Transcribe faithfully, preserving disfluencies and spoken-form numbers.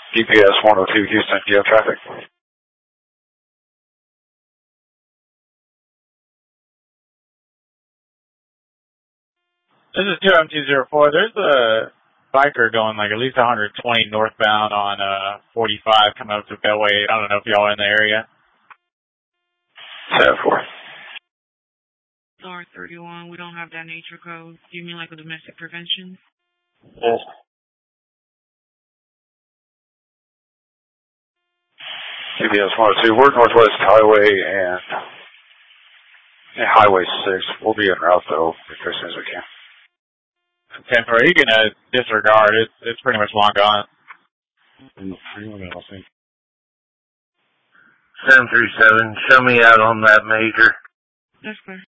G P S one oh two Houston, do you have traffic? This is two M two zero four. There's a biker going like at least one hundred twenty northbound on uh forty-five coming up to Bellway. I don't know if y'all are in the area. seven four. R thirty-one, we don't have that nature code. Do you mean like a domestic prevention? Yes. G P S one oh two, we're Northwest Highway and yeah, Highway six. We'll be en route though as soon as we can. ten four, you can uh, disregard. It's, it's pretty much long gone. seven three seven, show me out on that major. That's clear.